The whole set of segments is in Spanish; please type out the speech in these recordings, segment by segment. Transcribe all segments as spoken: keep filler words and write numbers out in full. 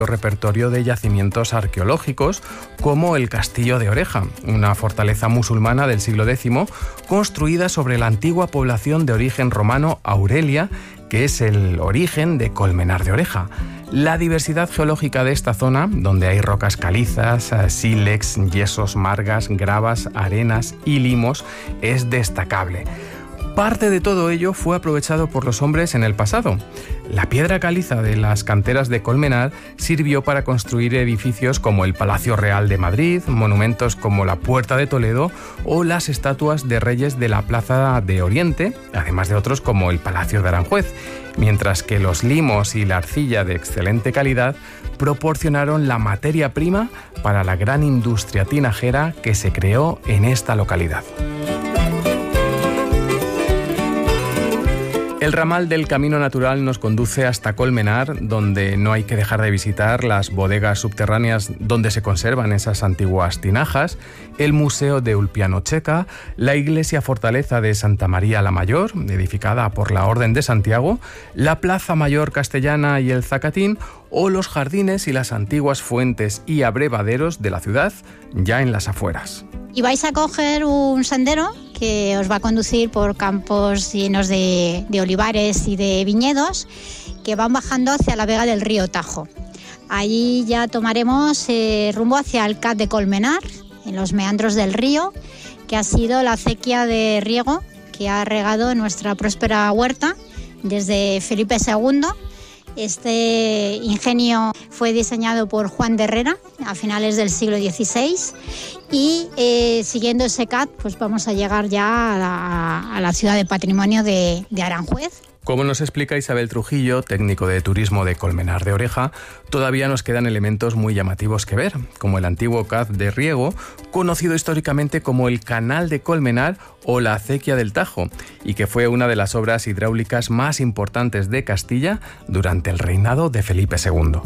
repertorio de yacimientos arqueológicos como el Castillo de Oreja, una fortaleza musulmana del siglo décimo construida sobre la antigua población de origen romano Aurelia, que es el origen de Colmenar de Oreja. La diversidad geológica de esta zona, donde hay rocas calizas, sílex, yesos, margas, gravas, arenas y limos, es destacable. Parte de todo ello fue aprovechado por los hombres en el pasado. La piedra caliza de las canteras de Colmenar sirvió para construir edificios como el Palacio Real de Madrid, monumentos como la Puerta de Toledo o las estatuas de reyes de la Plaza de Oriente, además de otros como el Palacio de Aranjuez, mientras que los limos y la arcilla de excelente calidad proporcionaron la materia prima para la gran industria tinajera que se creó en esta localidad. El ramal del Camino Natural nos conduce hasta Colmenar, donde no hay que dejar de visitar las bodegas subterráneas donde se conservan esas antiguas tinajas, el Museo de Ulpianocheca, la iglesia fortaleza de Santa María la Mayor, edificada por la Orden de Santiago, la Plaza Mayor Castellana y el Zacatín, o los jardines y las antiguas fuentes y abrevaderos de la ciudad, ya en las afueras. Y vais a coger un sendero que os va a conducir por campos llenos de, de olivares y de viñedos que van bajando hacia la vega del río Tajo. Allí ya tomaremos eh, rumbo hacia el C A T de Colmenar, en los meandros del río, que ha sido la acequia de riego que ha regado nuestra próspera huerta desde Felipe segundo. Este ingenio fue diseñado por Juan de Herrera a finales del siglo dieciséis y eh, siguiendo ese C A T pues vamos a llegar ya a la, a la ciudad de patrimonio de, de Aranjuez. Como nos explica Isabel Trujillo, técnico de turismo de Colmenar de Oreja, todavía nos quedan elementos muy llamativos que ver, como el antiguo C A T de riego, conocido históricamente como el Canal de Colmenar o la Acequia del Tajo, y que fue una de las obras hidráulicas más importantes de Castilla durante el reinado de Felipe segundo.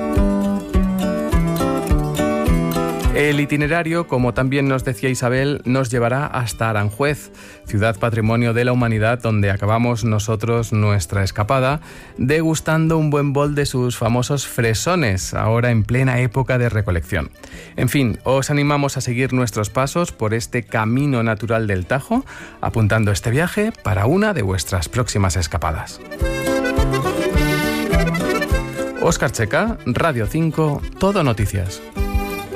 El itinerario, como también nos decía Isabel, nos llevará hasta Aranjuez, ciudad patrimonio de la humanidad, donde acabamos nosotros nuestra escapada degustando un buen bol de sus famosos fresones, ahora en plena época de recolección. En fin, os animamos a seguir nuestros pasos por este camino natural del Tajo, apuntando este viaje para una de vuestras próximas escapadas. Óscar Checa, Radio cinco, Todo Noticias.